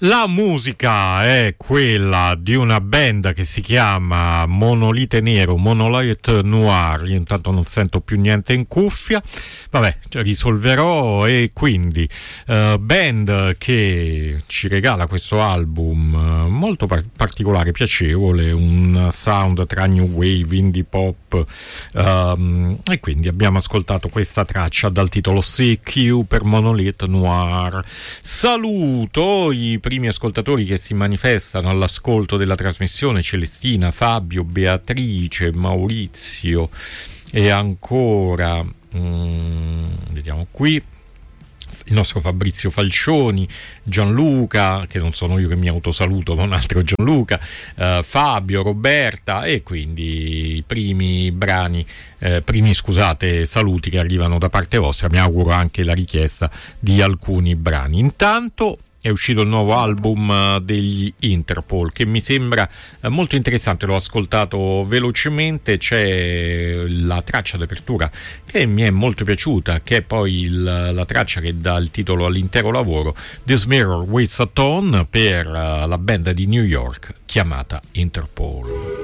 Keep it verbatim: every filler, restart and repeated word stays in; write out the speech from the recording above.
La musica è quella di una band che si chiama Monolite Nero, Monolite Noir. Io intanto non sento più niente in cuffia, vabbè, risolverò. E quindi uh, band che ci regala questo album uh, molto par- particolare, piacevole, un sound tra new wave, indie pop, um, e quindi abbiamo ascoltato questa traccia dal titolo C Q per Monolite Noir. Saluto i primi ascoltatori che si manifestano all'ascolto della trasmissione: Celestina, Fabio, Beatrice, Maurizio e ancora mm, vediamo qui il nostro Fabrizio Falcioni, Gianluca, che non sono io che mi autosaluto, ma un altro Gianluca, eh, Fabio, Roberta, e quindi i primi brani, eh, primi scusate, saluti che arrivano da parte vostra. Mi auguro anche la richiesta di alcuni brani. Intanto è uscito il nuovo album uh, degli Interpol, che mi sembra uh, molto interessante. L'ho ascoltato velocemente. C'è la traccia d'apertura che mi è molto piaciuta, che è poi il, la traccia che dà il titolo all'intero lavoro, This Mirror Waits a Tone, per uh, la band di New York chiamata Interpol.